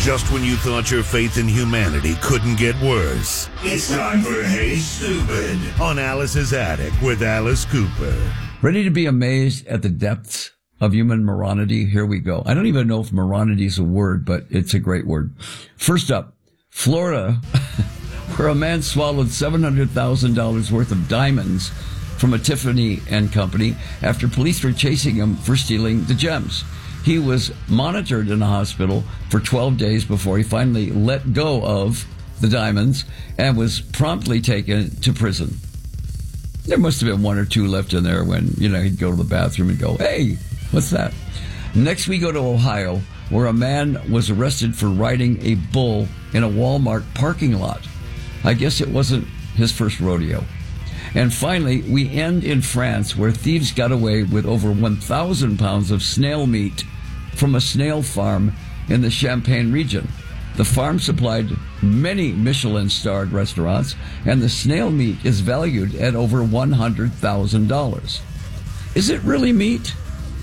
Just when you thought your faith in humanity couldn't get worse. It's time for Hey Stupid on Alice's Attic with Alice Cooper. Ready to be amazed at the depths of human morality? Here we go. I don't even know if morality is a word, but it's a great word. First up, Florida, where a man swallowed $700,000 worth of diamonds from a Tiffany & Company after police were chasing him for stealing the gems. He was monitored in a hospital for 12 days before he finally let go of the diamonds and was promptly taken to prison. There must have been one or two left in there when, he'd go to the bathroom and go, hey, what's that? Next, we go to Ohio, where a man was arrested for riding a bull in a Walmart parking lot. I guess it wasn't his first rodeo. And finally, we end in France, where thieves got away with over 1,000 pounds of snail meat from a snail farm in the Champagne region. The farm supplied many Michelin-starred restaurants, and the snail meat is valued at over $100,000. Is it really meat?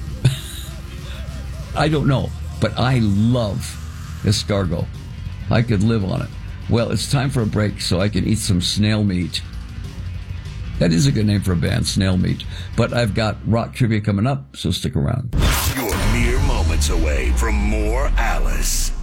I don't know, but I love escargot. I could live on it. Well, it's time for a break so I can eat some snail meat. That is a good name for a band, Snail Meat. But I've got rock trivia coming up, so stick around. You're mere moments away from more Alice.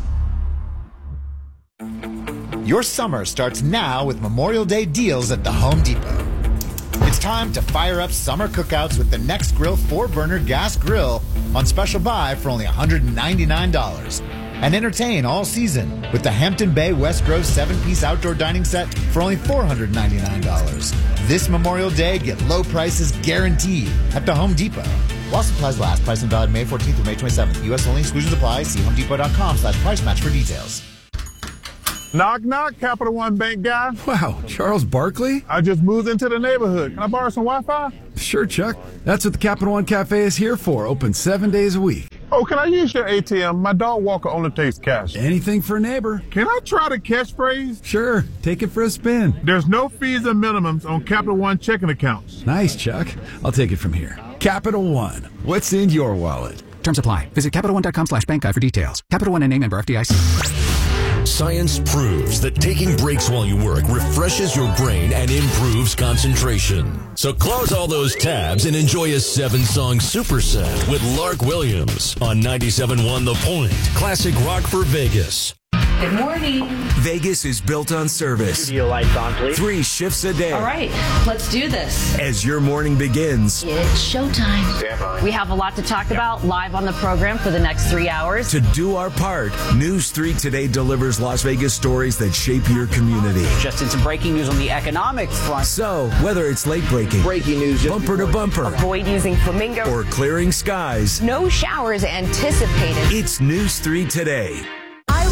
Your summer starts now with Memorial Day deals at the Home Depot. It's time to fire up summer cookouts with the Next Grill 4-burner gas grill on special buy for only $199. And entertain all season with the Hampton Bay West Grove 7-piece outdoor dining set for only $499. This Memorial Day, get low prices guaranteed at the Home Depot. While supplies last, price and valid May 14th through May 27th. U.S. only, exclusions apply. See homedepot.com/price match for details. Knock, knock, Capital One Bank guy. Wow, Charles Barkley? I just moved into the neighborhood. Can I borrow some Wi-Fi? Sure, Chuck. That's what the Capital One Cafe is here for. Open 7 days a week. Oh, can I use your ATM? My dog walker only takes cash. Anything for a neighbor. Can I try the catchphrase? Sure, take it for a spin. There's no fees and minimums on Capital One checking accounts. Nice, Chuck. I'll take it from here. Capital One. What's in your wallet? Terms apply. Visit CapitalOne.com/bank guide for details. Capital One and name member FDIC. Science proves that taking breaks while you work refreshes your brain and improves concentration. So close all those tabs and enjoy a 7-song superset with Lark Williams on 97.1 The Point. Classic rock for Vegas. Good morning. Vegas is built on service. Studio lights on, please. 3 shifts a day. All right, let's do this. As your morning begins. It's showtime. Stand by. We have a lot to talk about live on the program for the next 3 hours. To do our part, News 3 Today delivers Las Vegas stories that shape your community. Just in some breaking news on the economic front. So, whether it's late breaking, Breaking news, bumper to bumper, Avoid using flamingo. or clearing skies, No showers anticipated. it's News 3 Today.